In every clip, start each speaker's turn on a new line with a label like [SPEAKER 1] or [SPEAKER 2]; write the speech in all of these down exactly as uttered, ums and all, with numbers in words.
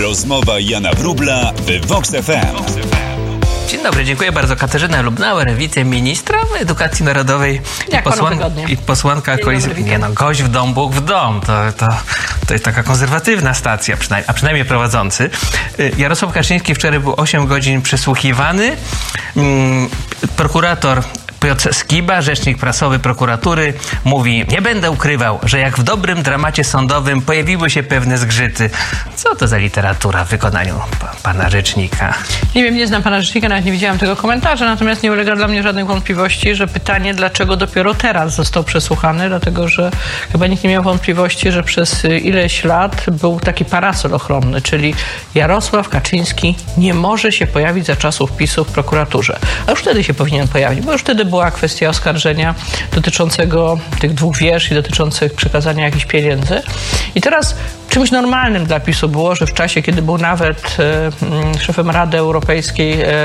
[SPEAKER 1] Rozmowa Jana Wróbla w Vox F M.
[SPEAKER 2] Dzień dobry, dziękuję bardzo. Katarzyna Lubnauer, wiceministra edukacji narodowej i, posłan i posłanka koalicji. Nie no, gość w dom, Bóg w dom. To, to, to jest taka konserwatywna stacja, przynajmniej, a przynajmniej prowadzący. Jarosław Kaczyński wczoraj był osiem godzin przesłuchiwany. Hmm, prokurator Piotr Skiba, rzecznik prasowy prokuratury, mówi: nie będę ukrywał, że jak w dobrym dramacie sądowym pojawiły się pewne zgrzyty. Co to za literatura w wykonaniu pa pana rzecznika?
[SPEAKER 3] Nie wiem, nie znam pana rzecznika, nawet nie widziałam tego komentarza, natomiast nie ulega dla mnie żadnej wątpliwości, że pytanie, dlaczego dopiero teraz został przesłuchany, dlatego że chyba nikt nie miał wątpliwości, że przez ileś lat był taki parasol ochronny, czyli Jarosław Kaczyński nie może się pojawić za czasów PiSu w prokuraturze. A już wtedy się powinien pojawić, bo już wtedy była kwestia oskarżenia dotyczącego tych dwóch wież i dotyczących przekazania jakichś pieniędzy. I teraz czymś normalnym dla PiSu było, że w czasie, kiedy był nawet e, szefem Rady Europejskiej e,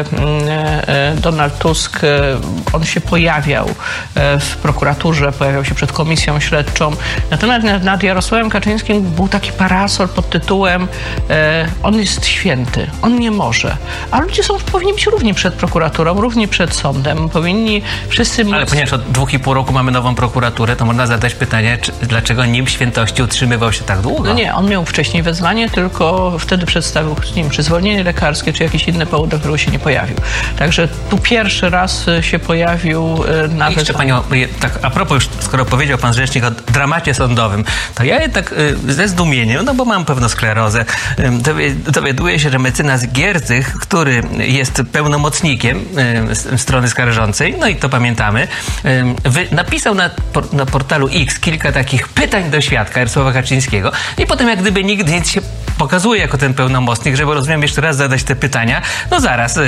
[SPEAKER 3] e, Donald Tusk, e, on się pojawiał e, w prokuraturze, pojawiał się przed komisją śledczą. Natomiast nad, nad Jarosławem Kaczyńskim był taki parasol pod tytułem e, on jest święty, on nie może. A ludzie są, powinni być równi przed prokuraturą, równi przed sądem. Powinni wszyscy móc...
[SPEAKER 2] Ale ponieważ od dwóch i pół roku mamy nową prokuraturę, to można zadać pytanie, czy, dlaczego nim świętości utrzymywał się tak długo?
[SPEAKER 3] No nie, on miał wcześniej wezwanie, tylko wtedy przedstawił, nie wiem, czy zwolnienie lekarskie, czy jakiś inny powód, do którego się nie pojawił. Także tu pierwszy raz się pojawił na
[SPEAKER 2] Jeszcze panią, tak a propos już, skoro powiedział pan rzecznik o dramacie sądowym, to ja jednak ze zdumieniem, no bo mam pewną sklerozę, dowiaduję się, że mecenas Giertych, który jest pełnomocnikiem strony skarżącej, no i to pamiętamy, napisał na, na portalu X kilka takich pytań do świadka Jarosława Kaczyńskiego i potem jak gdyby nigdy nic się pokazuje jako ten pełnomocnik, żeby, rozumiem, jeszcze raz zadać te pytania. No zaraz,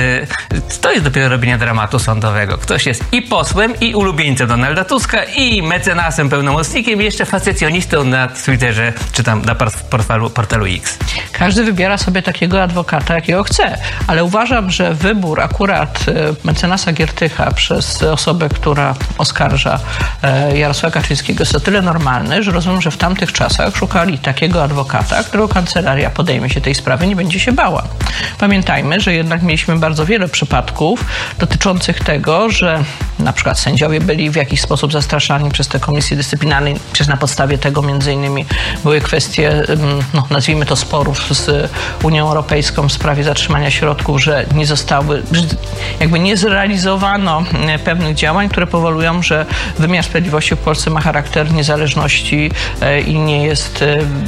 [SPEAKER 2] to jest dopiero robienie dramatu sądowego. Ktoś jest i posłem, i ulubieńcem Donalda Tuska, i mecenasem, pełnomocnikiem, i jeszcze facecjonistą na Twitterze, czy tam na portalu, portalu X.
[SPEAKER 3] Każdy wybiera sobie takiego adwokata, jakiego chce, ale uważam, że wybór akurat mecenasa Giertycha przez osobę, która oskarża Jarosława Kaczyńskiego, jest o tyle normalny, że rozumiem, że w tamtych czasach szukali takiego adwokata, którego kancelaria podejmie się tej sprawy, nie będzie się bała. Pamiętajmy, że jednak mieliśmy bardzo wiele przypadków dotyczących tego, że na przykład sędziowie byli w jakiś sposób zastraszani przez te komisje dyscyplinarne, przecież na podstawie tego między innymi były kwestie, no, nazwijmy to, sporów z Unią Europejską w sprawie zatrzymania środków, że nie zostały, jakby nie zrealizowano pewnych działań, które powodują, że wymiar sprawiedliwości w Polsce ma charakter niezależności i nie jest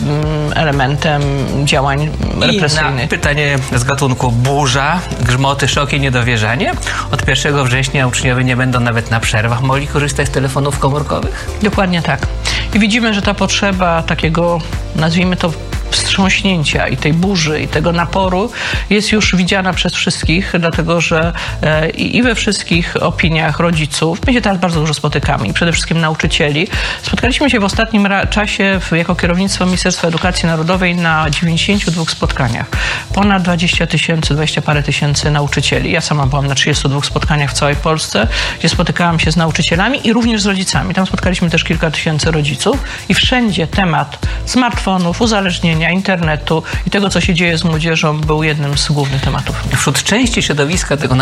[SPEAKER 3] elementem działań represyjnych.
[SPEAKER 2] I na pytanie z gatunku burza, grzmoty, szoki, niedowierzanie. Od pierwszego września uczniowie nie będą nawet na przerwach mogli korzystać z telefonów komórkowych?
[SPEAKER 3] Dokładnie tak. I widzimy, że ta potrzeba takiego, nazwijmy to, wstrząśnięcia i tej burzy, i tego naporu jest już widziana przez wszystkich, dlatego że e, i we wszystkich opiniach rodziców, my się teraz bardzo dużo spotykamy, i przede wszystkim nauczycieli. Spotkaliśmy się w ostatnim czasie w, jako kierownictwo Ministerstwa Edukacji Narodowej na dziewięćdziesięciu dwóch spotkaniach. Ponad dwadzieścia tysięcy, dwadzieścia parę tysięcy nauczycieli. Ja sama byłam na trzydziestu dwóch spotkaniach w całej Polsce, gdzie spotykałam się z nauczycielami i również z rodzicami. Tam spotkaliśmy też kilka tysięcy rodziców i wszędzie temat smartfonów, uzależnienia, internetu i tego, co się dzieje z młodzieżą, był jednym z głównych tematów.
[SPEAKER 2] Wśród części środowiska tego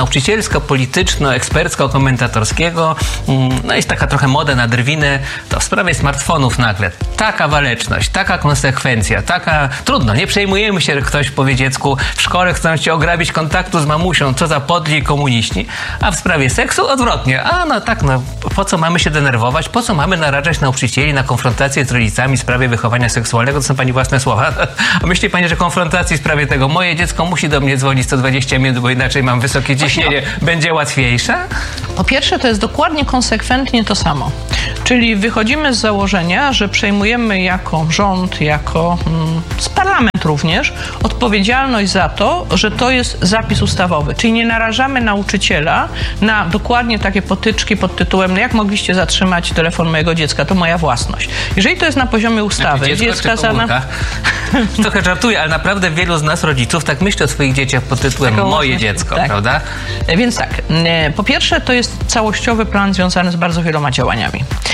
[SPEAKER 2] nauczycielsko-polityczno-ekspercko-komentatorskiego no jest taka trochę moda na drwinę, to w sprawie smartfonów nagle taka waleczność, taka konsekwencja, taka... Trudno, nie przejmujemy się, że ktoś powie dziecku, w szkole chcą cię ograbić kontaktu z mamusią, co za podli komuniści, a w sprawie seksu odwrotnie. A no tak, no po co mamy się denerwować, po co mamy narażać nauczycieli na konfrontację z rodzicami w sprawie wychowania seksualnego? To są pani własne słowa. A myśli pani, że konfrontacji w sprawie tego moje dziecko musi do mnie dzwonić sto dwadzieścia minut, bo inaczej mam wysokie ciśnienie, będzie łatwiejsza?
[SPEAKER 3] Po pierwsze, to jest dokładnie konsekwentnie to samo. Czyli wychodzimy z założenia, że przejmujemy jako rząd, jako mm, z parlament również odpowiedzialność za to, że to jest zapis ustawowy. Czyli nie narażamy nauczyciela na dokładnie takie potyczki pod tytułem, no jak mogliście zatrzymać telefon mojego dziecka, to moja własność. Jeżeli to jest na poziomie ustawy,
[SPEAKER 2] dziecko,
[SPEAKER 3] jest skazana...
[SPEAKER 2] Trochę żartuję, ale naprawdę wielu z nas rodziców tak myśli o swoich dzieciach pod tytułem Taką moje dziecko, tak. Prawda?
[SPEAKER 3] Więc tak, po pierwsze to jest całościowy plan związany z bardzo wieloma działaniami.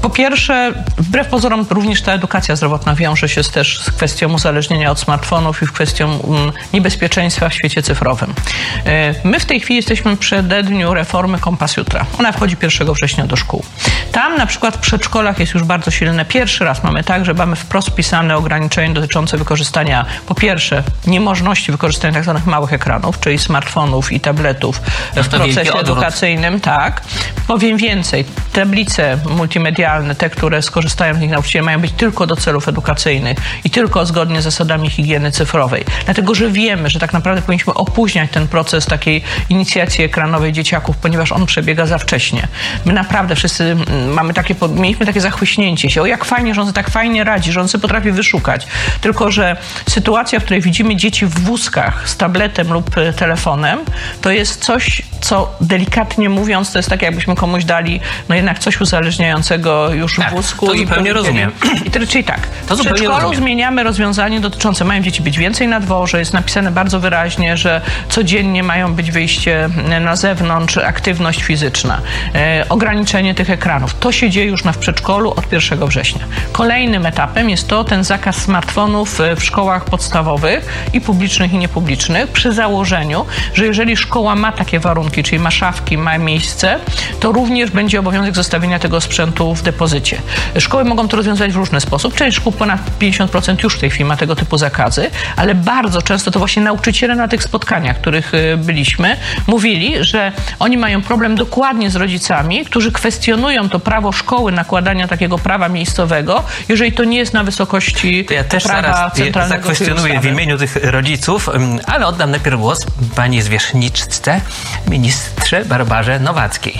[SPEAKER 3] Po pierwsze, wbrew pozorom również ta edukacja zdrowotna wiąże się też z kwestią uzależnienia od smartfonów i kwestią um, niebezpieczeństwa w świecie cyfrowym. My w tej chwili jesteśmy w przededniu reformy Kompas Jutra. Ona wchodzi pierwszego września do szkół. Tam na przykład w przedszkolach jest już bardzo silne. Pierwszy raz mamy tak, że mamy wprost wpisane ograniczenia dotyczące wykorzystania, po pierwsze, niemożności wykorzystania tak zwanych małych ekranów, czyli smartfonów i tabletów w procesie edukacyjnym. Tak. Powiem więcej. Tablice multimedialne, te, które skorzystają z nich nauczyciele, mają być tylko do celów edukacyjnych i tylko zgodnie z zasadami higieny cyfrowej. Dlatego, że wiemy, że tak naprawdę powinniśmy opóźniać ten proces takiej inicjacji ekranowej dzieciaków, ponieważ on przebiega za wcześnie. My naprawdę wszyscy mamy takie, mieliśmy takie zachłyśnięcie się. O, jak fajnie, że on sobie tak fajnie radzi, że on sobie potrafi wyszukać. Tylko, że sytuacja, w której widzimy dzieci w wózkach z tabletem lub telefonem, to jest coś, co delikatnie mówiąc, to jest tak, jakbyśmy komuś dali no jednak coś uzależniającego już
[SPEAKER 2] tak,
[SPEAKER 3] w wózku.
[SPEAKER 2] To
[SPEAKER 3] i
[SPEAKER 2] zupełnie rozumiem.
[SPEAKER 3] I to, czyli tak,
[SPEAKER 2] to
[SPEAKER 3] w przedszkolu zmieniamy rozwiązanie dotyczące, mają dzieci być więcej na dworze, jest napisane bardzo wyraźnie, że codziennie mają być wyjście na zewnątrz, aktywność fizyczna, e, ograniczenie tych ekranów. To się dzieje już na w przedszkolu od pierwszego września. Kolejnym etapem jest to ten zakaz smartfonów w szkołach podstawowych i publicznych i niepublicznych przy założeniu, że jeżeli szkoła ma takie warunki, czyli ma szafki, ma miejsce, to również będzie obowiązek zostawienia tego sprzętu w depozycie. Szkoły mogą to rozwiązać w różny sposób. Część szkół, ponad pięćdziesiąt procent już w tej chwili ma tego typu zakazy, ale bardzo często to właśnie nauczyciele na tych spotkaniach, w których byliśmy, mówili, że oni mają problem dokładnie z rodzicami, którzy kwestionują to prawo szkoły nakładania takiego prawa miejscowego, jeżeli to nie jest na wysokości
[SPEAKER 2] to ja też
[SPEAKER 3] prawa centralnego.
[SPEAKER 2] Zakwestionuję w imieniu tych rodziców, ale oddam najpierw głos pani zwierzchniczce, ministrze Barbarze Nowackiej.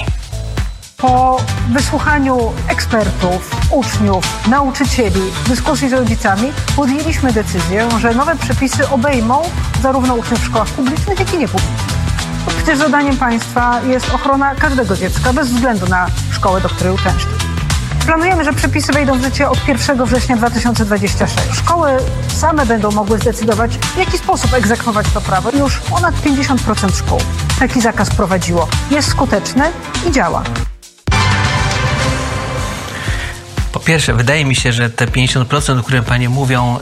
[SPEAKER 4] Po wysłuchaniu ekspertów, uczniów, nauczycieli, dyskusji z rodzicami podjęliśmy decyzję, że nowe przepisy obejmą zarówno uczniów w szkołach publicznych, jak i niepublicznych. Przecież zadaniem państwa jest ochrona każdego dziecka, bez względu na szkołę, do której uczęszcza. Planujemy, że przepisy wejdą w życie od pierwszego września dwa tysiące dwudziestego szóstego. Szkoły same będą mogły zdecydować, w jaki sposób egzekwować to prawo. Już ponad pięćdziesiąt procent szkół taki zakaz prowadziło. Jest skuteczny i działa.
[SPEAKER 2] Po pierwsze, wydaje mi się, że te pięćdziesiąt procent, o którym panie mówią,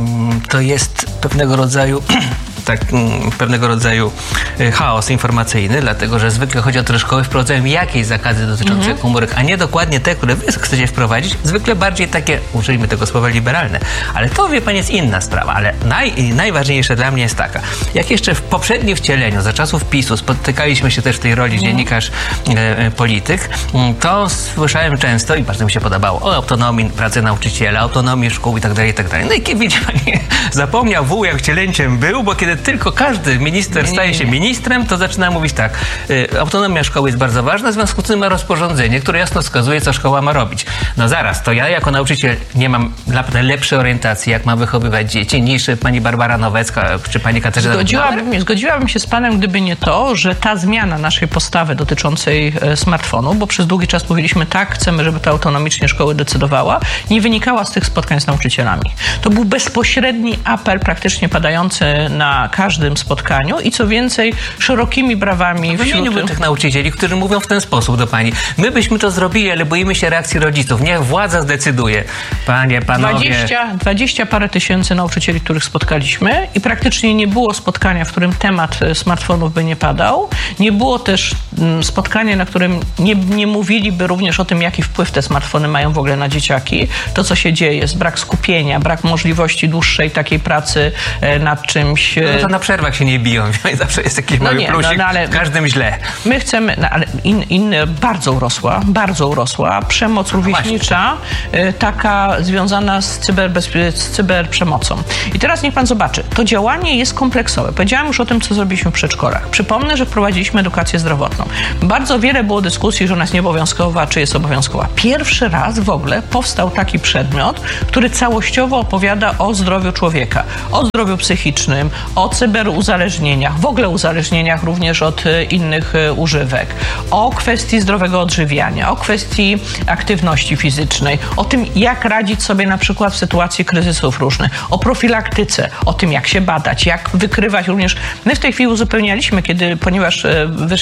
[SPEAKER 2] to jest pewnego rodzaju tak, pewnego rodzaju chaos informacyjny, dlatego że zwykle chodzi o to, że szkoły wprowadzają jakieś zakazy dotyczące mm-hmm. komórek, a nie dokładnie te, które wy chcecie wprowadzić, zwykle bardziej takie, użyjmy tego słowa, liberalne. Ale to, wie pan, jest inna sprawa, ale naj, najważniejsze dla mnie jest taka. Jak jeszcze w poprzednim wcieleniu, za czasów PiSu, spotykaliśmy się też w tej roli mm. dziennikarz, e, polityk, to słyszałem często i bardzo mi się podobało o autonomii pracy nauczyciela, autonomii szkół i tak dalej, i tak dalej. No i kiedy, widzi pani, zapomniał wół, jak wcielęciem był, bo kiedy tylko każdy minister staje się ministrem, to zaczyna mówić tak, y, autonomia szkoły jest bardzo ważna, w związku z tym ma rozporządzenie, które jasno wskazuje, co szkoła ma robić. No zaraz, to ja jako nauczyciel nie mam lepszej orientacji, jak mam wychowywać dzieci, niż pani Barbara Nowacka, czy pani Katarzyna.
[SPEAKER 3] Zgodziłabym, zgodziłabym się z panem, gdyby nie to, że ta zmiana naszej postawy dotyczącej e, smartfonu, bo przez długi czas mówiliśmy tak, chcemy, żeby to autonomicznie szkoły decydowała, nie wynikała z tych spotkań z nauczycielami. To był bezpośredni apel praktycznie padający na każdym spotkaniu i co więcej, szerokimi brawami
[SPEAKER 2] wśród tych nauczycieli, którzy mówią w ten sposób do pani. My byśmy to zrobili, ale boimy się reakcji rodziców. Niech władza zdecyduje. Panie, panowie.
[SPEAKER 3] dwadzieścia, dwadzieścia parę tysięcy nauczycieli, których spotkaliśmy i praktycznie nie było spotkania, w którym temat smartfonów by nie padał. Nie było też spotkania, na którym nie, nie mówiliby również o tym, jaki wpływ te smartfony mają w ogóle na dzieciaki. To, co się dzieje, jest brak skupienia, brak możliwości dłuższej takiej pracy nad czymś.
[SPEAKER 2] No to na przerwach się nie biją, zawsze jest jakiś no mały nie, plusik, no, no, ale w każdym źle.
[SPEAKER 3] My chcemy, no, ale in, in, bardzo urosła, bardzo urosła przemoc rówieśnicza, no taka związana z, cyberbezpie- z cyberprzemocą. I teraz niech pan zobaczy, to działanie jest kompleksowe. Powiedziałam już o tym, co zrobiliśmy w przedszkolach. Przypomnę, że wprowadziliśmy edukację zdrowotną. Bardzo wiele było dyskusji, że ona jest nieobowiązkowa, czy jest obowiązkowa. Pierwszy raz w ogóle powstał taki przedmiot, który całościowo opowiada o zdrowiu człowieka, o zdrowiu psychicznym, o cyberuzależnieniach, w ogóle uzależnieniach również od innych używek, o kwestii zdrowego odżywiania, o kwestii aktywności fizycznej, o tym, jak radzić sobie na przykład w sytuacji kryzysów różnych, o profilaktyce, o tym, jak się badać, jak wykrywać również. My w tej chwili uzupełnialiśmy, kiedy, ponieważ wyszliśmy, podzieliliśmy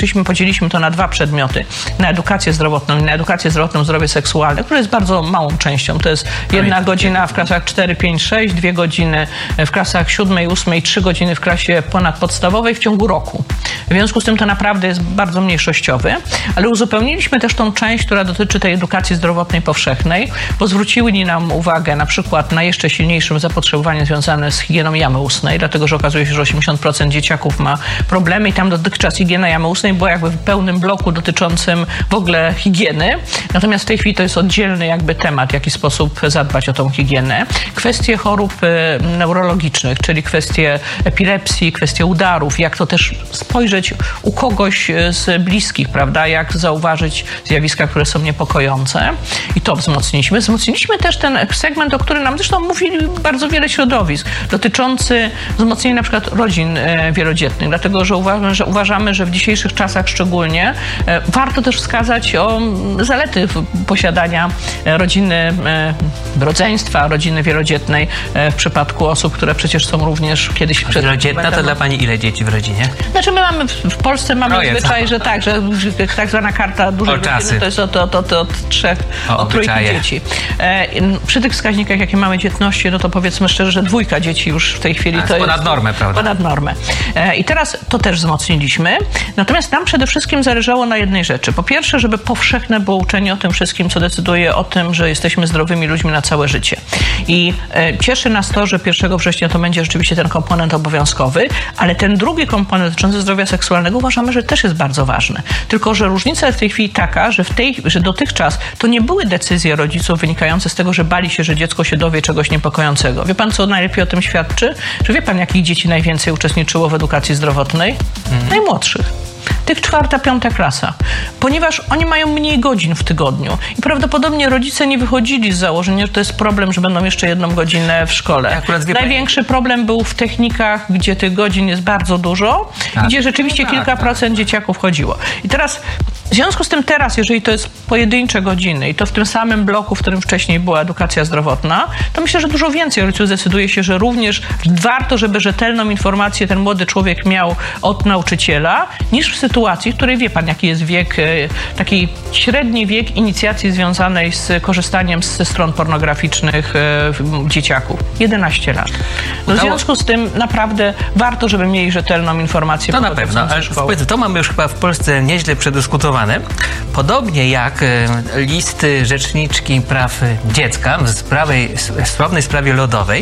[SPEAKER 3] podzieliliśmy to na dwa przedmioty. Na edukację zdrowotną i na edukację zdrowotną, zdrowie seksualne, które jest bardzo małą częścią. To jest jedna godzina w klasach cztery, pięć, sześć, dwie godziny w klasach siódmej, ósmej, trzy godziny w klasie ponadpodstawowej w ciągu roku. W związku z tym to naprawdę jest bardzo mniejszościowy, ale uzupełniliśmy też tą część, która dotyczy tej edukacji zdrowotnej powszechnej, bo zwrócili nam uwagę na przykład na jeszcze silniejszym zapotrzebowaniu związane z higieną jamy ustnej, dlatego że okazuje się, że osiemdziesiąt procent dzieciaków ma problemy i tam dotychczas higiena jamy ustnej była jakby w pełnym bloku dotyczącym w ogóle higieny. Natomiast w tej chwili to jest oddzielny jakby temat, w jaki sposób zadbać o tą higienę. Kwestie chorób neurologicznych, czyli kwestie epilepsji, kwestie udarów, jak to też spojrzeć u kogoś z bliskich, prawda, jak zauważyć zjawiska, które są niepokojące i to wzmocniliśmy. Wzmocniliśmy też ten segment, o którym nam zresztą mówili bardzo wiele środowisk, dotyczący wzmocnienia na przykład rodzin wielodzietnych, dlatego że uważamy, że uważamy, że w dzisiejszych czasach szczególnie warto też wskazać o zalety posiadania rodziny, rodzeństwa, rodziny wielodzietnej w przypadku osób, które przecież są również kiedyś...
[SPEAKER 2] A wielodzietna to dla pani ile dzieci w rodzinie?
[SPEAKER 3] Znaczy my mamy, w Polsce mamy
[SPEAKER 2] o,
[SPEAKER 3] zwyczaj, że tak, że tak zwana karta dużej rodziny to jest od, od, od, od trzech,
[SPEAKER 2] o,
[SPEAKER 3] od trójki dzieci. E, przy tych wskaźnikach, jakie mamy dzietności, no to powiedzmy szczerze, że dwójka dzieci już w tej chwili
[SPEAKER 2] A,
[SPEAKER 3] to jest...
[SPEAKER 2] ponad normę, prawda?
[SPEAKER 3] Ponad normę. E, I teraz to też wzmocniliśmy. Natomiast nam przede wszystkim zależało na jednej rzeczy. Po pierwsze, żeby powszechne było uczenie o tym wszystkim, co decyduje o tym, że jesteśmy zdrowymi ludźmi na całe życie. I e, cieszy nas to, że pierwszego września to będzie rzeczywiście ten komponent obowiązkowy, ale ten drugi komponent dotyczący zdrowia seksualnego uważamy, że też jest bardzo ważny. Tylko że różnica jest w tej chwili taka, że, w tej, że dotychczas to nie były decyzje rodziców wynikające z tego, że bali się, że dziecko się dowie czegoś niepokojącego. Wie pan, co najlepiej o tym świadczy? Że wie pan, jakich dzieci najwięcej uczestniczyło w edukacji zdrowotnej? Mm. Najmłodszych. Tych czwarta, piąta klasa. Ponieważ oni mają mniej godzin w tygodniu. I prawdopodobnie rodzice nie wychodzili z założenia, że to jest problem, że będą jeszcze jedną godzinę w szkole. Największy problem był w technikach, gdzie tych godzin jest bardzo dużo, tak. Gdzie rzeczywiście no tak, kilka tak. procent dzieciaków chodziło. I teraz, w związku z tym teraz, jeżeli to jest pojedyncze godziny i to w tym samym bloku, w którym wcześniej była edukacja zdrowotna, to myślę, że dużo więcej rodziców zdecyduje się, że również warto, żeby rzetelną informację ten młody człowiek miał od nauczyciela, niż w sytuacji, w której wie pan, jaki jest wiek, taki średni wiek inicjacji związanej z korzystaniem ze stron pornograficznych dzieciaków. jedenaście lat. No w związku z tym naprawdę warto, żeby mieli rzetelną informację.
[SPEAKER 2] To na pewno, ale to mamy już chyba w Polsce nieźle przedyskutowane. Podobnie jak listy rzeczniczki praw dziecka w, sprawie, w sławnej sprawie lodowej.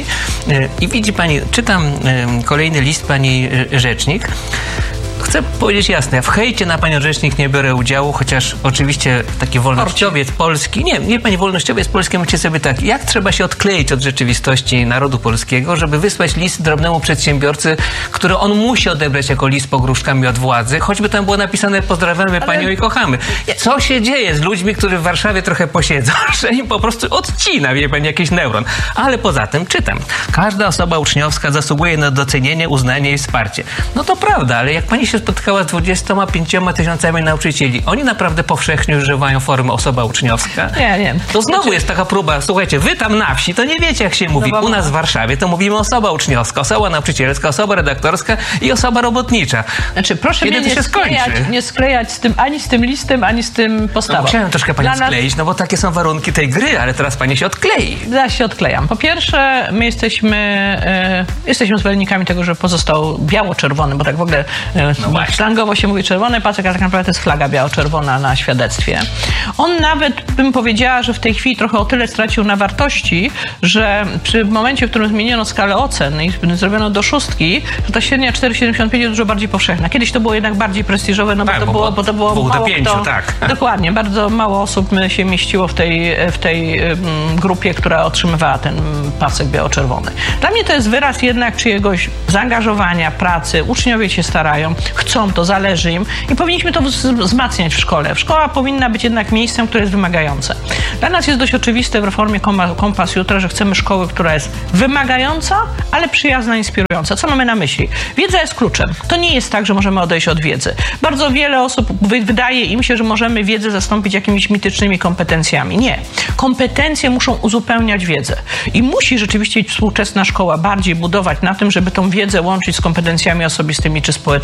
[SPEAKER 2] I widzi pani, czytam kolejny list pani rzecznik. Chcę powiedzieć jasno, ja w hejcie na panią rzecznik nie biorę udziału, chociaż oczywiście taki wolnościowiec polski, nie, nie pani wolnościowiec polski, myślcie sobie tak, jak trzeba się odkleić od rzeczywistości narodu polskiego, żeby wysłać list drobnemu przedsiębiorcy, który on musi odebrać jako list pogróżkami od władzy, choćby tam było napisane pozdrawiamy panią Ale... i kochamy. Co się dzieje z ludźmi, którzy w Warszawie trochę posiedzą, że im po prostu odcina, wie pani, jakiś neuron. Ale poza tym czytam, każda osoba uczniowska zasługuje na docenienie, uznanie i wsparcie. No to prawda, ale jak pani się spotkała z dwudziestoma pięcioma tysiącami nauczycieli. Oni naprawdę powszechnie używają formy osoba uczniowska.
[SPEAKER 3] Nie, nie.
[SPEAKER 2] To znowu znaczy... jest taka próba, słuchajcie, wy tam na wsi, to nie wiecie, jak się mówi. U nas w Warszawie to mówimy osoba uczniowska, osoba nauczycielska, osoba redaktorska i osoba robotnicza.
[SPEAKER 3] Znaczy, proszę
[SPEAKER 2] Kiedy
[SPEAKER 3] mnie
[SPEAKER 2] to
[SPEAKER 3] nie,
[SPEAKER 2] się
[SPEAKER 3] sklejać,
[SPEAKER 2] skończy?
[SPEAKER 3] nie sklejać z tym, ani z tym listem, ani z tym postawą.
[SPEAKER 2] No, chciałem troszkę panią
[SPEAKER 3] Dla
[SPEAKER 2] skleić,
[SPEAKER 3] nas...
[SPEAKER 2] no bo takie są warunki tej gry, ale teraz pani się odklei.
[SPEAKER 3] Ja się odklejam. Po pierwsze, my jesteśmy, e, jesteśmy zwolennikami tego, że pozostał biało-czerwony, bo tak w ogóle e, no slangowo się mówi czerwony pasek, a tak naprawdę to jest flaga biało-czerwona na świadectwie. On nawet, bym powiedziała, że w tej chwili trochę o tyle stracił na wartości, że przy momencie, w którym zmieniono skalę ocen i zrobiono do szóstki, to ta średnia cztery przecinek siedemdziesiąt pięć jest dużo bardziej powszechna. Kiedyś to było jednak bardziej prestiżowe, no bo tak, to było, bo to było mało do pięciu, kto,
[SPEAKER 2] tak.
[SPEAKER 3] Dokładnie, bardzo mało osób się mieściło w tej, w tej um, grupie, która otrzymywała ten pasek biało-czerwony. Dla mnie to jest wyraz jednak czyjegoś zaangażowania, pracy. Uczniowie się starają, chcą to, zależy im i powinniśmy to wzmacniać w szkole. Szkoła powinna być jednak miejscem, które jest wymagające. Dla nas jest dość oczywiste w reformie Kompas Jutra, że chcemy szkoły, która jest wymagająca, ale przyjazna, inspirująca. Co mamy na myśli? Wiedza jest kluczem. To nie jest tak, że możemy odejść od wiedzy. Bardzo wiele osób wydaje im się, że możemy wiedzę zastąpić jakimiś mitycznymi kompetencjami. Nie. Kompetencje muszą uzupełniać wiedzę. I musi rzeczywiście współczesna szkoła bardziej budować na tym, żeby tą wiedzę łączyć z kompetencjami osobistymi czy społecznymi.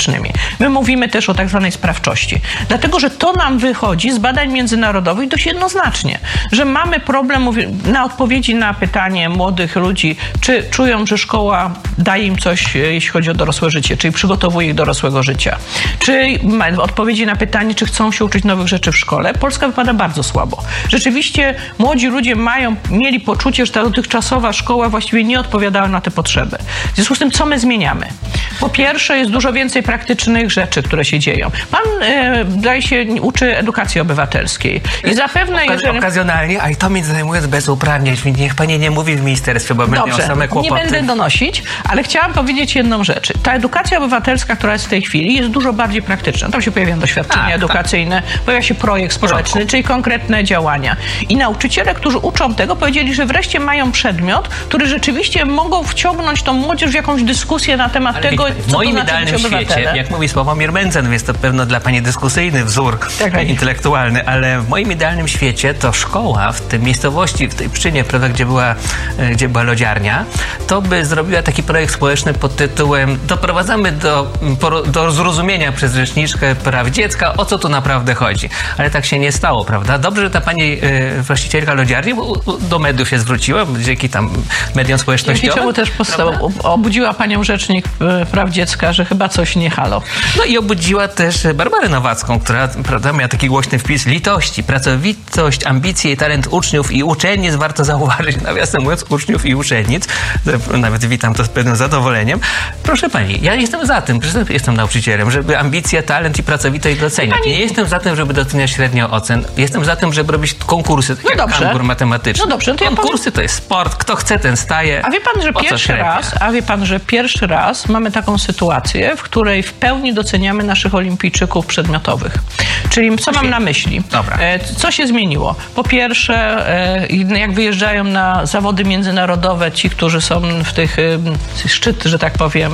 [SPEAKER 3] My mówimy też o tak zwanej sprawczości. Dlatego, że to nam wychodzi z badań międzynarodowych dość jednoznacznie, że mamy problem na odpowiedzi na pytanie młodych ludzi, czy czują, że szkoła daje im coś, jeśli chodzi o dorosłe życie, czyli przygotowuje ich do dorosłego życia. Czy odpowiedzi na pytanie, czy chcą się uczyć nowych rzeczy w szkole. Polska wypada bardzo słabo. Rzeczywiście młodzi ludzie mają, mieli poczucie, że ta dotychczasowa szkoła właściwie nie odpowiadała na te potrzeby. W związku z tym, co my zmieniamy? Po pierwsze, jest dużo więcej praktycznych rzeczy, które się dzieją. Pan, e, daje się, uczy edukacji obywatelskiej. I zapewne, jeżeli...
[SPEAKER 2] Okazjonalnie, a i to mnie zajmuje bez uprawnień. Niech pani nie mówi w ministerstwie, bo będą same kłopoty.
[SPEAKER 3] Nie będę donosić, ale chciałam powiedzieć jedną rzecz. Ta edukacja obywatelska, która jest w tej chwili, jest dużo bardziej praktyczna. Tam się pojawiają doświadczenia tak, edukacyjne, tak. Pojawia się projekt społeczny, czyli konkretne działania. I nauczyciele, którzy uczą tego, powiedzieli, że wreszcie mają przedmiot, który rzeczywiście mogą wciągnąć tą młodzież w jakąś dyskusję na temat ale tego,
[SPEAKER 2] w moim idealnym świecie, jak mówi Sławomir Mencen, jest to pewno dla pani dyskusyjny wzór tak, intelektualny, ale w moim idealnym świecie to szkoła w tej miejscowości, w tej Pszczynie, prawda, gdzie była, gdzie była lodziarnia, to by zrobiła taki projekt społeczny pod tytułem doprowadzamy do, do zrozumienia przez rzeczniczkę praw dziecka, o co tu naprawdę chodzi. Ale tak się nie stało, prawda? Dobrze, że ta pani y, właścicielka lodziarni do mediów się zwróciła, dzięki tam mediom społecznościowym.
[SPEAKER 3] Dzięki czemu też postało, obudziła panią rzecznik praw dziecka, że chyba coś nie halo.
[SPEAKER 2] No i obudziła też Barbarę Nowacką, która, prawda, miała taki głośny wpis litości, pracowitość, ambicje i talent uczniów i uczennic, warto zauważyć, nawiasem mówiąc, uczniów i uczennic. Nawet witam to z pewnym zadowoleniem. Proszę pani, ja jestem za tym, jestem nauczycielem, żeby ambicje, talent i pracowitość doceniać. Pani... Nie jestem za tym, żeby doceniać średnio ocen. Jestem za tym, żeby robić konkursy, tak no jak dobrze. Kangur matematyczny.
[SPEAKER 3] No dobrze, to
[SPEAKER 2] konkursy
[SPEAKER 3] ja powiem...
[SPEAKER 2] to jest sport, kto chce, ten staje.
[SPEAKER 3] A wie pan, że pierwszy raz, a wie pan, że pierwszy raz mamy taką sytuację, w której w pełni doceniamy naszych olimpijczyków przedmiotowych. Czyli co mam na myśli?
[SPEAKER 2] Dobra.
[SPEAKER 3] Co się zmieniło? Po pierwsze, jak wyjeżdżają na zawody międzynarodowe ci, którzy są w tych szczyt, że tak powiem,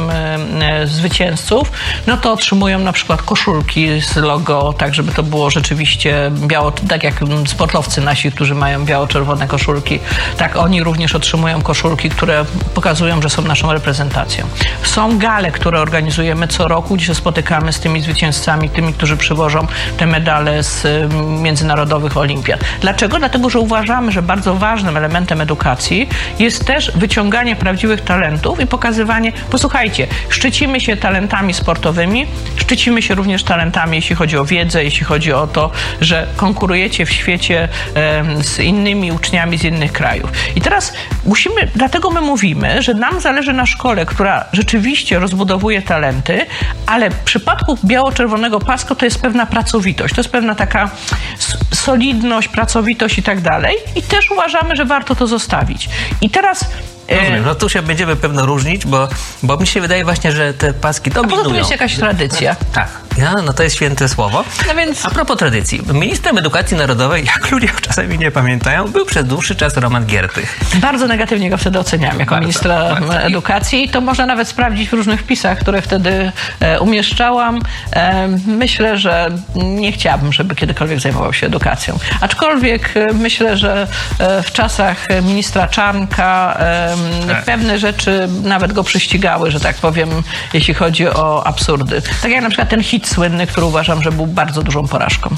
[SPEAKER 3] zwycięzców, no to otrzymują na przykład koszulki z logo, tak żeby to było rzeczywiście biało, tak jak sportowcy nasi, którzy mają biało-czerwone koszulki, tak oni również otrzymują koszulki, które pokazują, że są naszą reprezentacją. Są gale, które organizujemy co roku, gdzie się spotykamy z tymi zwycięzcami, tymi, którzy przywożą te medale z międzynarodowych olimpiad. Dlaczego? Dlatego, że uważamy, że bardzo ważnym elementem edukacji jest też wyciąganie prawdziwych talentów i pokazywanie, posłuchajcie, szczycimy się talentami sportowymi, szczycimy się również talentami, jeśli chodzi o wiedzę, jeśli chodzi o to, że konkurujecie w świecie e, z innymi uczniami z innych krajów. I teraz musimy, dlatego my mówimy, że nam zależy na szkole, która rzeczywiście rozbudowuje talenty, ale w przypadku biało-czerwonego paska to jest pewna pracowitość, to jest pewna taka solidność, pracowitość i tak dalej. I też uważamy, że warto to zostawić. I teraz
[SPEAKER 2] Rozumiem, no tu się będziemy pewno różnić, bo, bo mi się wydaje właśnie, że te paski dominują.
[SPEAKER 3] A poza tym jest jakaś tradycja.
[SPEAKER 2] Tak, no, no to jest święte słowo.
[SPEAKER 3] No więc...
[SPEAKER 2] A propos tradycji, ministrem edukacji narodowej, jak ludzie czasami nie pamiętają, był przez dłuższy czas Roman Giertych.
[SPEAKER 3] Bardzo negatywnie go wtedy oceniam jako bardzo, ministra bardzo. edukacji i to można nawet sprawdzić w różnych wpisach, które wtedy e, umieszczałam. E, myślę, że nie chciałabym, żeby kiedykolwiek zajmował się edukacją. Aczkolwiek e, myślę, że e, w czasach ministra Czarnka e, Tak. pewne rzeczy nawet go prześcigały, że tak powiem, jeśli chodzi o absurdy. Tak jak na przykład ten hit słynny, który uważam, że był bardzo dużą porażką.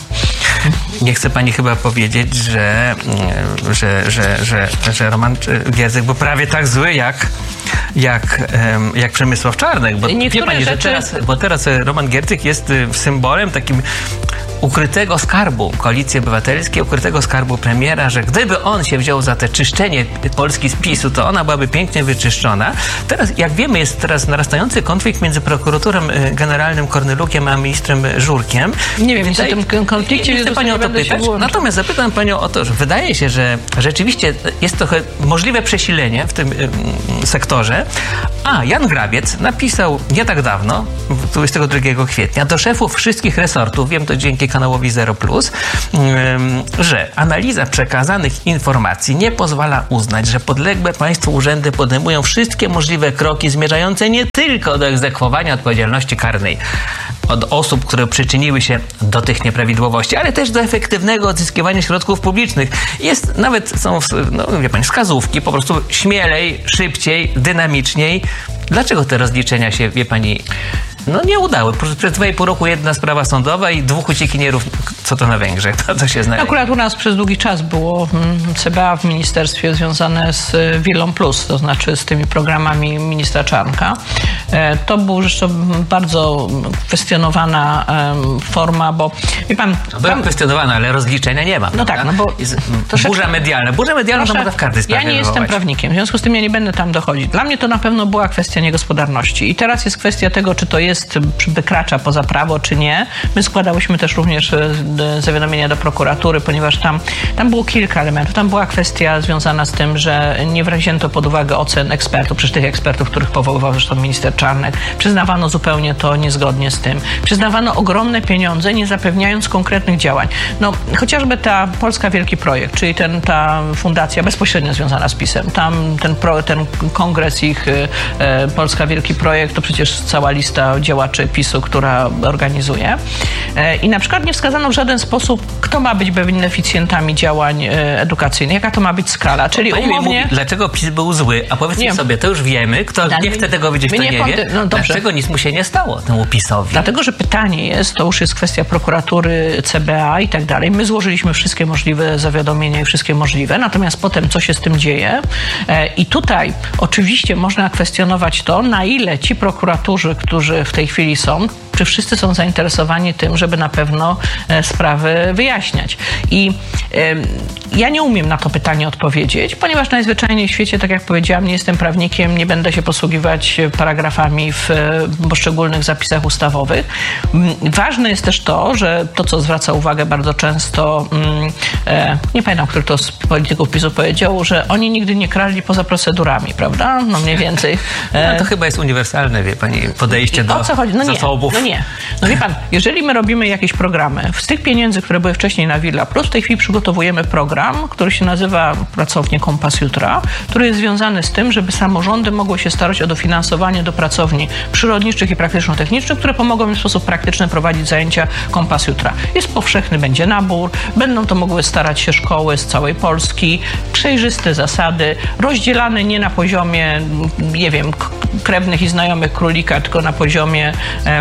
[SPEAKER 2] Nie chce pani chyba powiedzieć, że, że, że, że, że Roman Giertych był prawie tak zły jak, jak, jak Przemysław Czarnek. Bo wie pani, rzeczy... że teraz, bo teraz Roman Giertych jest symbolem takim ukrytego skarbu Koalicji Obywatelskiej, ukrytego skarbu premiera, że gdyby on się wziął za te czyszczenie Polski z PiSu, to ona byłaby pięknie wyczyszczona. Teraz, jak wiemy, jest teraz narastający konflikt między prokuratorem generalnym Kornelukiem a ministrem Żurkiem.
[SPEAKER 3] Nie wiem, nic o tym konflikcie,
[SPEAKER 2] nie chcę panią o to pytać. Natomiast zapytam panią o to, że wydaje się, że rzeczywiście jest trochę możliwe przesilenie w tym sektorze. A Jan Grabiec napisał nie tak dawno, dwudziestego drugiego kwietnia, do szefów wszystkich resortów, wiem to dzięki kanałowi Zero Plus, że analiza przekazanych informacji nie pozwala uznać, że podległe państwu urzędy podejmują wszystkie możliwe kroki zmierzające nie tylko do egzekwowania odpowiedzialności karnej od osób, które przyczyniły się do tych nieprawidłowości, ale też do efektywnego odzyskiwania środków publicznych. Jest nawet, są, no wie pani, wskazówki, po prostu śmielej, szybciej, dynamiczniej. Dlaczego te rozliczenia się, wie pani, No nie udały. Przez dwa i pół roku jedna sprawa sądowa i dwóch uciekinierów, co to na Węgrzech, to, to się znajdzie.
[SPEAKER 3] Akurat u nas przez długi czas było C B A w ministerstwie związane z Willą Plus, to znaczy z tymi programami ministra Czarnka. To była zresztą bardzo kwestionowana forma, bo wie pan...
[SPEAKER 2] Była tam... kwestionowana, ale rozliczenia nie ma.
[SPEAKER 3] No prawda? Tak, no bo...
[SPEAKER 2] Jest burza medialna. Burza medialna to można w każdej sprawie
[SPEAKER 3] Ja nie
[SPEAKER 2] wywołać.
[SPEAKER 3] jestem prawnikiem, w związku z tym ja nie będę tam dochodzić. Dla mnie to na pewno była kwestia niegospodarności. I teraz jest kwestia tego, czy to jest, czy wykracza poza prawo, czy nie. My składałyśmy też również zawiadomienia do prokuratury, ponieważ tam, tam było kilka elementów. Tam była kwestia związana z tym, że nie wzięto pod uwagę ocen ekspertów, przecież tych ekspertów, których powoływał zresztą minister Czarnek. Przyznawano zupełnie to niezgodnie z tym. Przyznawano ogromne pieniądze, nie zapewniając konkretnych działań. No, chociażby ta Polska Wielki Projekt, czyli ten, ta fundacja bezpośrednio związana z PiS-em. Tam ten, pro, ten kongres ich e, Polska Wielki Projekt, to przecież cała lista działaczy PiS-u, która organizuje. E, I na przykład nie wskazano w żaden sposób, kto ma być beneficjentami działań e, edukacyjnych, jaka to ma być skala. Czyli
[SPEAKER 2] Pani
[SPEAKER 3] umownie...
[SPEAKER 2] mówi, dlaczego PiS był zły? A powiedzmy
[SPEAKER 3] nie.
[SPEAKER 2] sobie, to już wiemy, kto
[SPEAKER 3] Da,
[SPEAKER 2] nie chce tego widzieć,
[SPEAKER 3] my
[SPEAKER 2] to
[SPEAKER 3] nie
[SPEAKER 2] nie
[SPEAKER 3] konty...
[SPEAKER 2] wie.
[SPEAKER 3] No,
[SPEAKER 2] dlaczego nic mu się nie stało, temu PiS-owi?
[SPEAKER 3] Dlatego, że pytanie jest, to już jest kwestia prokuratury, C B A i tak dalej. My złożyliśmy wszystkie możliwe zawiadomienia i wszystkie możliwe, natomiast potem co się z tym dzieje? E, I tutaj oczywiście można kwestionować to, na ile ci prokuratorzy, którzy w tej chwili są, czy wszyscy są zainteresowani tym, żeby na pewno e, sprawy wyjaśniać. I e, ja nie umiem na to pytanie odpowiedzieć, ponieważ najzwyczajniej w świecie, tak jak powiedziałam, nie jestem prawnikiem, nie będę się posługiwać paragrafami w e, poszczególnych zapisach ustawowych. Ważne jest też to, że to, co zwraca uwagę bardzo często, e, nie pamiętam, który to z polityków PiS-u powiedział, że oni nigdy nie krali poza procedurami, prawda? No mniej więcej.
[SPEAKER 2] E, no to chyba jest uniwersalne, wie pani, podejście do
[SPEAKER 3] o co chodzi? No nie,
[SPEAKER 2] zasobów.
[SPEAKER 3] No nie. No wie pan, jeżeli my robimy jakieś programy, z tych pieniędzy, które były wcześniej na Villa Plus, w tej chwili przygotowujemy program, który się nazywa Pracownie Kompas Jutra, który jest związany z tym, żeby samorządy mogły się starać o dofinansowanie do pracowni przyrodniczych i praktyczno-technicznych, które pomogą im w sposób praktyczny prowadzić zajęcia Kompas Jutra. Jest powszechny, będzie nabór, będą to mogły starać się szkoły z całej Polski, przejrzyste zasady, rozdzielane nie na poziomie, nie wiem, krewnych i znajomych królika, tylko na poziomie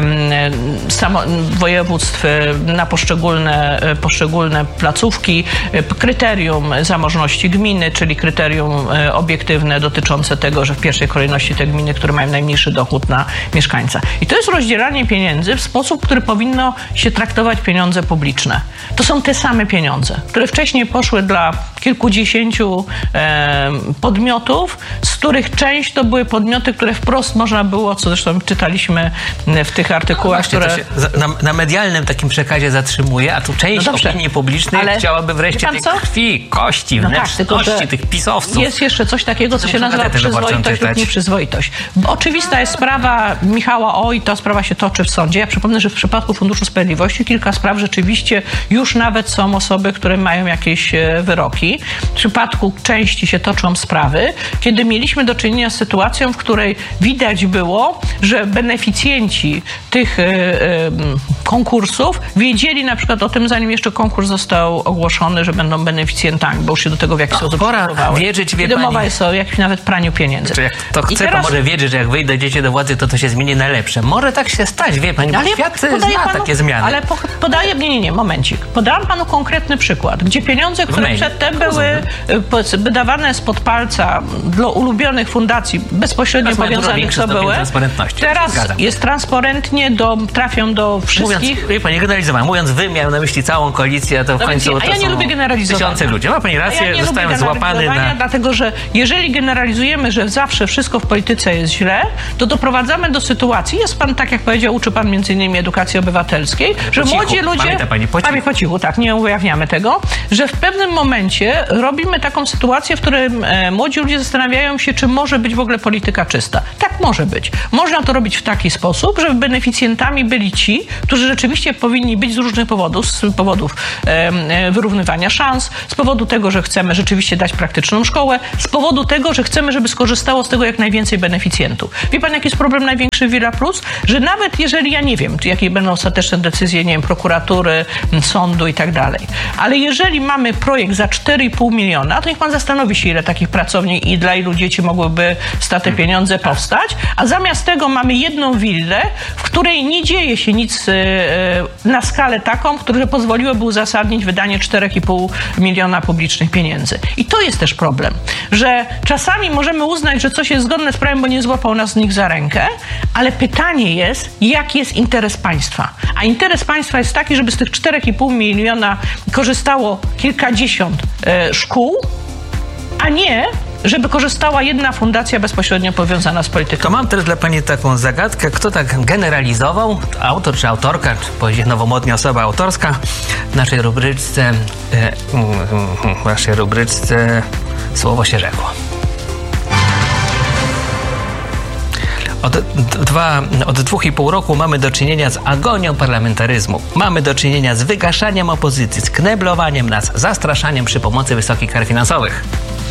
[SPEAKER 3] Samo, województw na poszczególne, poszczególne placówki, kryterium zamożności gminy, czyli kryterium obiektywne dotyczące tego, że w pierwszej kolejności te gminy, które mają najmniejszy dochód na mieszkańca. I to jest rozdzielanie pieniędzy w sposób, który powinno się traktować pieniądze publiczne. To są te same pieniądze, które wcześniej poszły dla kilkudziesięciu e, podmiotów, z których część to były podmioty, które wprost można było, co zresztą czytaliśmy w tych artykułach,
[SPEAKER 2] no
[SPEAKER 3] które...
[SPEAKER 2] Się na, na medialnym takim przekazie zatrzymuje, a tu część
[SPEAKER 3] no dobrze,
[SPEAKER 2] opinii publicznej
[SPEAKER 3] ale
[SPEAKER 2] chciałaby wreszcie tej
[SPEAKER 3] co?
[SPEAKER 2] krwi, kości,
[SPEAKER 3] no
[SPEAKER 2] wnętrzności
[SPEAKER 3] tak,
[SPEAKER 2] tych pisowców.
[SPEAKER 3] Jest jeszcze coś takiego, co się nazywa przyzwoitość lub
[SPEAKER 2] czytać.
[SPEAKER 3] nieprzyzwoitość. Oczywista jest sprawa Michała O. i ta sprawa się toczy w sądzie. Ja przypomnę, że w przypadku Funduszu Sprawiedliwości kilka spraw rzeczywiście już nawet są osoby, które mają jakieś wyroki. W przypadku części się toczą sprawy, kiedy mieliśmy do czynienia z sytuacją, w której widać było, że beneficjenci tych y, y, konkursów wiedzieli na przykład o tym, zanim jeszcze konkurs został ogłoszony, że będą beneficjentami, bo już się do tego w jakiś no, sposób
[SPEAKER 2] pora
[SPEAKER 3] przygotowały.
[SPEAKER 2] wierzyć, wie
[SPEAKER 3] Kiedy
[SPEAKER 2] pani.
[SPEAKER 3] mowa jest o jakimś nawet praniu pieniędzy.
[SPEAKER 2] Znaczy, jak to chce,
[SPEAKER 3] teraz...
[SPEAKER 2] to może wiedzieć, że jak wyjdę dzieci do władzy, to to się zmieni na lepsze. Może tak się stać, wie pani, bo
[SPEAKER 3] ale
[SPEAKER 2] świat
[SPEAKER 3] ja
[SPEAKER 2] zna
[SPEAKER 3] panu,
[SPEAKER 2] takie zmiany.
[SPEAKER 3] Ale po, podaję, nie, nie, nie, momencik. Podałam panu konkretny przykład, gdzie pieniądze, które przedtem były wydawane spod palca dla ulubionych fundacji, bezpośrednio powiązanych, co były, teraz jest transparentnie, do, trafią do wszystkich.
[SPEAKER 2] Mówiąc, wie pani, generalizowałem. Mówiąc wy, miałem na myśli całą koalicję, a to w
[SPEAKER 3] no
[SPEAKER 2] końcu
[SPEAKER 3] a ja
[SPEAKER 2] to
[SPEAKER 3] nie
[SPEAKER 2] są
[SPEAKER 3] lubię generalizowania.
[SPEAKER 2] tysiące ludzi. Ma pani rację,
[SPEAKER 3] ja nie
[SPEAKER 2] zostałem
[SPEAKER 3] lubię
[SPEAKER 2] złapany na...
[SPEAKER 3] Dlatego, że jeżeli generalizujemy, że zawsze wszystko w polityce jest źle, to doprowadzamy do sytuacji, jest pan, tak jak powiedział, uczy pan między innymi edukacji obywatelskiej, że
[SPEAKER 2] cichu,
[SPEAKER 3] młodzi ludzie...
[SPEAKER 2] Pamięta pani, po cichu.
[SPEAKER 3] po cichu, tak, nie ujawniamy tego, że w pewnym momencie robimy taką sytuację, w której e, młodzi ludzie zastanawiają się, czy może być w ogóle polityka czysta. Tak może być. Można to robić w taki sposób, żeby beneficjentami byli ci, którzy rzeczywiście powinni być z różnych powodów, z powodów e, wyrównywania szans, z powodu tego, że chcemy rzeczywiście dać praktyczną szkołę, z powodu tego, że chcemy, żeby skorzystało z tego jak najwięcej beneficjentów. Wie pan, jaki jest problem największy w Villa Plus? Że nawet jeżeli, ja nie wiem, jakie będą ostateczne decyzje, nie wiem, prokuratury, sądu i tak dalej, ale jeżeli mamy projekt za cztery cztery i pół miliona, to niech pan zastanowi się, ile takich pracowni i dla ilu dzieci mogłyby za te pieniądze powstać, a zamiast tego mamy jedną willę, w której nie dzieje się nic na skalę taką, która pozwoliłaby uzasadnić wydanie cztery i pół miliona publicznych pieniędzy. I to jest też problem, że czasami możemy uznać, że coś jest zgodne z prawem, bo nie złapał nas nikt za rękę, ale pytanie jest, jaki jest interes państwa. A interes państwa jest taki, żeby z tych cztery i pół miliona korzystało kilkadziesiąt e, szkół, a nie żeby korzystała jedna fundacja bezpośrednio powiązana z polityką.
[SPEAKER 2] To mam teraz dla pani taką zagadkę. Kto tak generalizował? Autor czy autorka, czy powiedzieć nowomodnie osoba autorska w naszej rubryczce, e, w naszej rubryczce słowo się rzekło. Od, dwa, od dwóch i pół roku mamy do czynienia z agonią parlamentaryzmu. Mamy do czynienia z wygaszaniem opozycji, z kneblowaniem nas, zastraszaniem przy pomocy wysokich kar finansowych.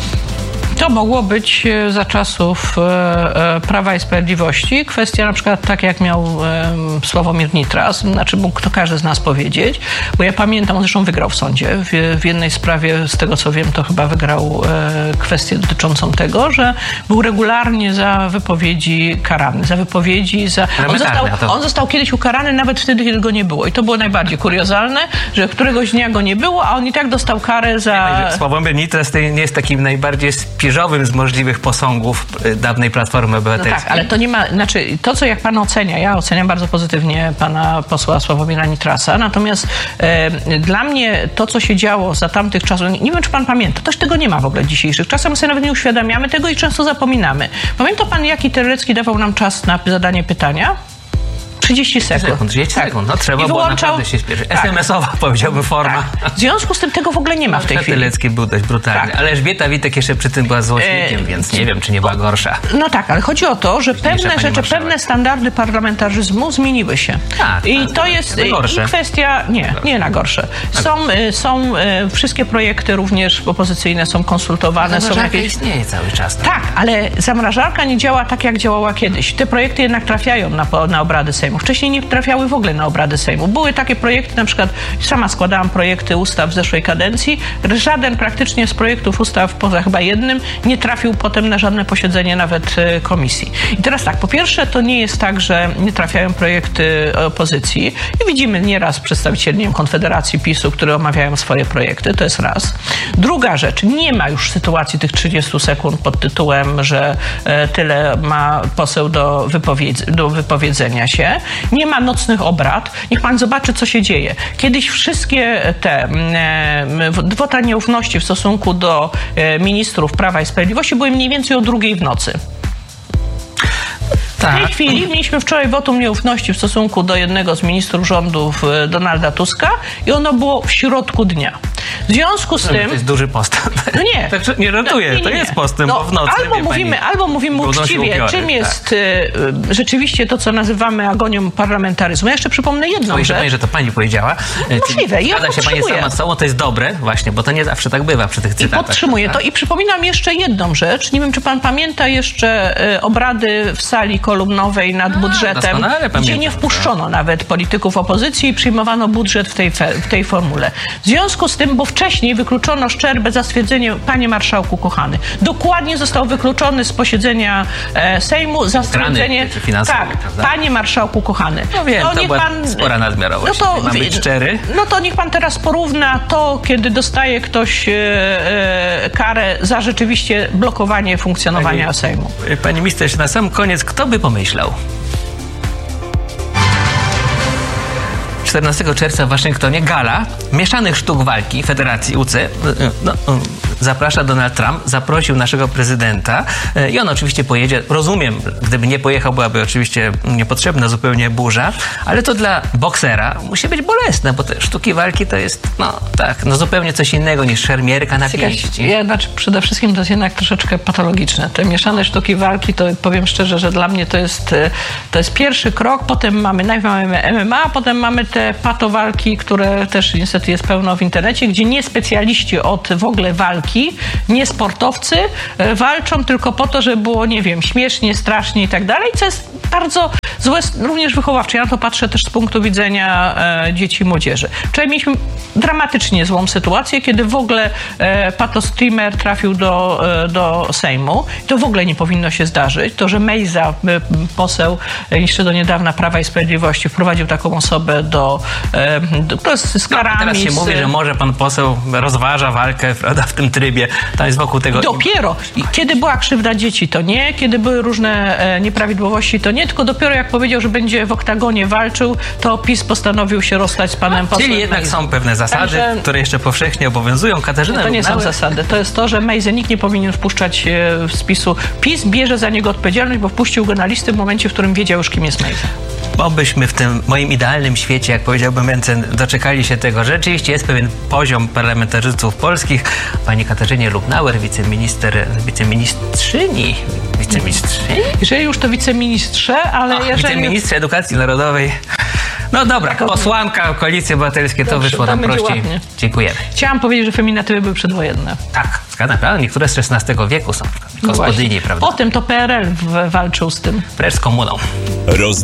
[SPEAKER 3] To mogło być za czasów e, Prawa i Sprawiedliwości. Kwestia na przykład tak, jak miał e, Sławomir Nitras, znaczy mógł to każdy z nas powiedzieć, bo ja pamiętam, on zresztą wygrał w sądzie. W, w jednej sprawie, z tego co wiem, to chyba wygrał e, kwestię dotyczącą tego, że był regularnie za wypowiedzi karany, za wypowiedzi, za... On został, on został kiedyś ukarany nawet wtedy, kiedy go nie było. I to było najbardziej kuriozalne, że któregoś dnia go nie było, a on i tak dostał karę za...
[SPEAKER 2] Sławomir Nitras nie jest takim najbardziej spiżowym z możliwych posągów dawnej Platformy Obywatelskiej.
[SPEAKER 3] No tak, ale to nie ma, znaczy to, co jak pan ocenia, ja oceniam bardzo pozytywnie pana posła Sławomira Nitrasa, natomiast e, dla mnie to, co się działo za tamtych czasów, nie, nie wiem, czy pan pamięta, też tego nie ma w ogóle dzisiejszych. Czasem sobie nawet nie uświadamiamy tego i często zapominamy. Pamięta pan, jaki Terlecki dawał nam czas na zadanie pytania? trzydzieści sekund.
[SPEAKER 2] trzydzieści
[SPEAKER 3] tak.
[SPEAKER 2] sekund, no trzeba
[SPEAKER 3] I
[SPEAKER 2] było
[SPEAKER 3] wyłączał...
[SPEAKER 2] naprawdę się spieszyć.
[SPEAKER 3] Tak.
[SPEAKER 2] es em esowa, powiedziałbym, forma.
[SPEAKER 3] Tak. W związku z tym tego w ogóle nie ma w tej chwili.
[SPEAKER 2] Terlecki był dość brutalny, tak. Ale Elżbieta Witek jeszcze przy tym była złośnikiem, e... więc nie wiem, czy nie była gorsza.
[SPEAKER 3] No tak, ale chodzi o to, że pewne rzeczy, marszałek. pewne standardy parlamentaryzmu zmieniły się.
[SPEAKER 2] Tak,
[SPEAKER 3] I
[SPEAKER 2] tak,
[SPEAKER 3] to jest i kwestia... Nie, nie na gorsze. Są, są wszystkie projekty również opozycyjne są konsultowane.
[SPEAKER 2] Zamrażarka
[SPEAKER 3] są jakieś...
[SPEAKER 2] istnieje cały czas. Tak?
[SPEAKER 3] tak, ale zamrażarka nie działa tak, jak działała kiedyś. Te projekty jednak trafiają na, na obrady Sejmu. Wcześniej nie trafiały w ogóle na obrady Sejmu. Były takie projekty, na przykład sama składałam projekty ustaw w zeszłej kadencji. Żaden praktycznie z projektów ustaw, poza chyba jednym, nie trafił potem na żadne posiedzenie nawet komisji. I teraz tak, po pierwsze, to nie jest tak, że nie trafiają projekty opozycji. I widzimy nieraz przedstawicieli, nie wiem, Konfederacji, PiSu, które omawiają swoje projekty. To jest raz. Druga rzecz, nie ma już sytuacji tych trzydziestu sekund pod tytułem, że tyle ma poseł do, wypowiedz do wypowiedzenia się. Nie ma nocnych obrad. Niech pan zobaczy, co się dzieje. Kiedyś wszystkie te e, wota nieufności w stosunku do e, ministrów Prawa i Sprawiedliwości były mniej więcej o drugiej w nocy. W tej chwili mieliśmy wczoraj wotum nieufności w stosunku do jednego z ministrów rządów Donalda Tuska i ono było w środku dnia. W związku z tym...
[SPEAKER 2] To jest duży postęp.
[SPEAKER 3] No nie.
[SPEAKER 2] Tak, nie ratuję, no, nie, nie, to jest postęp, no, bo w nocy...
[SPEAKER 3] Albo mówimy, pani, albo mówimy uczciwie, czym tak. jest y, rzeczywiście to, co nazywamy agonią parlamentaryzmu. Ja jeszcze przypomnę jedną rzecz.
[SPEAKER 2] Pani, że to pani powiedziała.
[SPEAKER 3] Możliwe. Ja
[SPEAKER 2] Zgadza się pani sama z sobą, to jest dobre, właśnie, bo to nie zawsze tak bywa przy tych cytatach.
[SPEAKER 3] I podtrzymuję tak. to. I przypominam jeszcze jedną rzecz. Nie wiem, czy pan pamięta jeszcze y, obrady w sali kolumnowej nad A, budżetem, gdzie nie wpuszczono to. nawet polityków opozycji i przyjmowano budżet w tej, w tej formule. W związku z tym, bo wcześniej wykluczono Szczerbę za stwierdzenie, panie marszałku kochany, dokładnie został wykluczony z posiedzenia e, Sejmu za stwierdzenie, tak, prawda? Panie marszałku kochany.
[SPEAKER 2] No wiem, to, to była pan, spora nadmiarowość. No to, Mam być szczery.
[SPEAKER 3] No to niech pan teraz porówna to, kiedy dostaje ktoś e, e, karę za rzeczywiście blokowanie funkcjonowania pani, Sejmu.
[SPEAKER 2] Pani minister, na sam koniec, kto by pomyślał? czternastego czerwca w Waszyngtonie gala mieszanych sztuk walki Federacji U C. No, zaprasza Donald Trump, zaprosił naszego prezydenta i on oczywiście pojedzie. Rozumiem, gdyby nie pojechał, byłaby oczywiście niepotrzebna zupełnie burza, ale to dla boksera musi być bolesne, bo te sztuki walki to jest, no tak, no zupełnie coś innego niż szermierka na pięści.
[SPEAKER 3] Ja, znaczy przede wszystkim to jest jednak troszeczkę patologiczne. Te mieszane sztuki walki, to powiem szczerze, że dla mnie to jest, to jest pierwszy krok, potem mamy, najpierw mamy M M A, potem mamy te patowalki, które też niestety jest pełno w internecie, gdzie nie specjaliści od w ogóle walki, nie sportowcy walczą tylko po to, żeby było, nie wiem, śmiesznie, strasznie i tak dalej, co jest bardzo złe, również wychowawcze. Ja na to patrzę też z punktu widzenia e, dzieci i młodzieży. Wczoraj mieliśmy dramatycznie złą sytuację, kiedy w ogóle e, patostreamer trafił do, e, do Sejmu. To w ogóle nie powinno się zdarzyć. To, że Mejza, e, poseł e, jeszcze do niedawna Prawa i Sprawiedliwości, wprowadził taką osobę do, e, do, do z, z karami.
[SPEAKER 2] No, teraz się
[SPEAKER 3] z,
[SPEAKER 2] mówi, że może pan poseł rozważa walkę, prawda, w tym trybie. To jest wokół tego...
[SPEAKER 3] Dopiero. Kiedy była krzywda dzieci, to nie. Kiedy były różne e, nieprawidłowości, to nie. Tylko dopiero jak powiedział, że będzie w oktagonie walczył, to PiS postanowił się rozstać z panem posłem.
[SPEAKER 2] Czyli jednak
[SPEAKER 3] Mejzą.
[SPEAKER 2] są pewne zasady,
[SPEAKER 3] Także...
[SPEAKER 2] które jeszcze powszechnie obowiązują. Katarzyna
[SPEAKER 3] To nie
[SPEAKER 2] Lubnauer...
[SPEAKER 3] są zasady. To jest to, że Mejzę nikt nie powinien wpuszczać w spisu. PiS bierze za niego odpowiedzialność, bo wpuścił go na listę w momencie, w którym wiedział już, kim jest Mejza.
[SPEAKER 2] Obyśmy w tym moim idealnym świecie, jak powiedziałbym Mencen, doczekali się tego, że rzeczywiście jest pewien poziom parlamentarzystów polskich. Pani Katarzynie Lubnauer, wiceminister, wiceministrzyni, wiceministrzyni?
[SPEAKER 3] Jeżeli już to wiceministrze, ale
[SPEAKER 2] Och,
[SPEAKER 3] jeżeli...
[SPEAKER 2] Wiceministrze Edukacji Narodowej. No dobra,
[SPEAKER 3] Tak,
[SPEAKER 2] posłanka Koalicji Obywatelskiej, to
[SPEAKER 3] Dobrze,
[SPEAKER 2] wyszło
[SPEAKER 3] to
[SPEAKER 2] nam
[SPEAKER 3] będzie
[SPEAKER 2] prościej.
[SPEAKER 3] ładnie.
[SPEAKER 2] Dziękujemy.
[SPEAKER 3] Chciałam powiedzieć, że feminatywy były przedwojenne.
[SPEAKER 2] Tak, zgadzam się. Niektóre z szesnastego wieku są.
[SPEAKER 3] No
[SPEAKER 2] Gospodyni,
[SPEAKER 3] właśnie.
[SPEAKER 2] prawda?
[SPEAKER 3] Potem to P R L w- walczył z tym.
[SPEAKER 2] Precz z komuną.
[SPEAKER 1] Roz